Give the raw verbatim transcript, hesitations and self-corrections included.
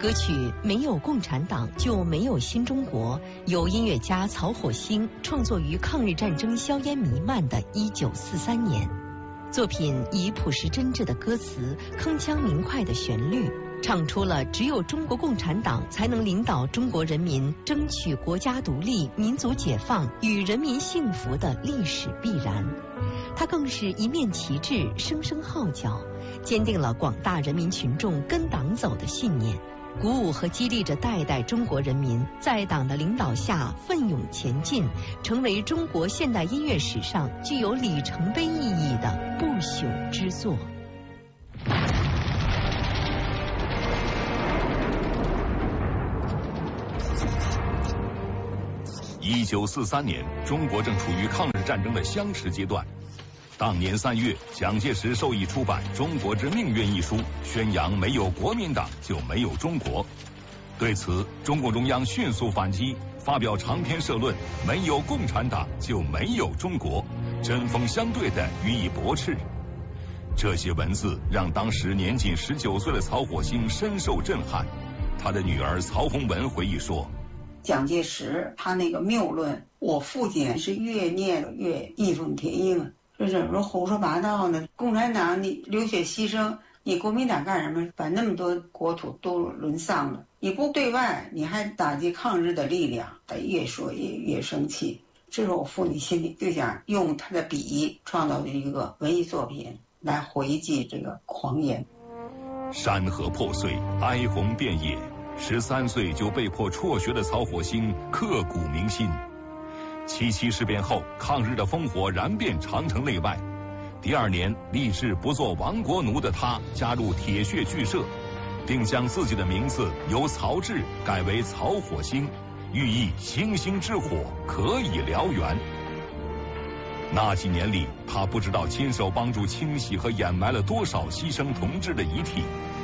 歌曲《没有共产党就没有新中国》由音乐家曹火星创作于抗日战争硝烟弥漫的一九四三年。作品以朴实真挚的歌词、铿锵明快的旋律，唱出了只有中国共产党才能领导中国人民争取国家独立、民族解放与人民幸福的历史必然。它更是一面旗帜，声声号角，坚定了广大人民群众跟党走的信念，鼓舞和激励着代代中国人民在党的领导下奋勇前进，成为中国现代音乐史上具有里程碑意义的不朽之作。 一九四三年，中国正处于抗日战争的相持阶段。当年三月，蒋介石授意出版《中国之命运》一书，宣扬没有国民党就没有中国。对此，中共中央迅速反击，发表长篇社论，没有共产党就没有中国，针锋相对地予以驳斥。这些文字让当时年仅十九岁的曹火星深受震撼。他的女儿曹洪文回忆说， 蒋介石他那个谬论，我父亲是越念越义愤填膺，这怎么说胡说八道呢？共产党你流血牺牲，你国民党干什么？把那么多国土都沦丧了，你不对外，你还打击抗日的力量，他越说越越生气。这时候我父亲心里就想用他的笔创造一个文艺作品来回击这个狂言。 山河破碎，哀鸿遍野，十三岁就被迫辍学的曹火星刻骨铭心。七七事变后，抗日的烽火燃遍长城内外。第二年，立志不做亡国奴的他加入铁血剧社，并将自己的名字由曹志改为曹火星，寓意星星之火可以燎原。那几年里，他不知道亲手帮助清洗和掩埋了多少牺牲同志的遗体。